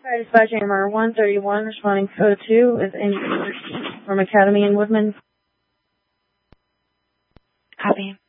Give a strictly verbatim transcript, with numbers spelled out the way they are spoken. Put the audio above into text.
Fire Dispatch A M R one thirty-one, responding code two with Amy from Academy in Woodman. Copy.